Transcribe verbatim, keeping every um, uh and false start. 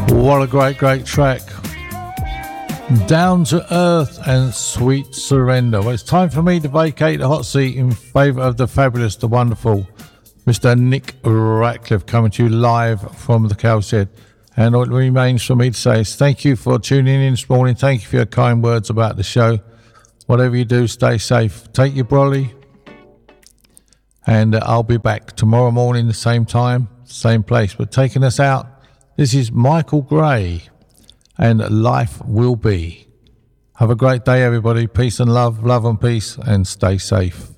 What a great, great track. Down to Earth and Sweet Surrender. Well, it's time for me to vacate the hot seat in favour of the fabulous, the wonderful Mister Nick Ratcliffe, coming to you live from the Cowshed. And all it remains for me to say is thank you for tuning in this morning. Thank you for your kind words about the show. Whatever you do, stay safe. Take your brolly. And uh, I'll be back tomorrow morning, the same time, same place. But taking us out, this is Michael Gray and Life Will Be. Have a great day, everybody. Peace and love, love and peace, and stay safe.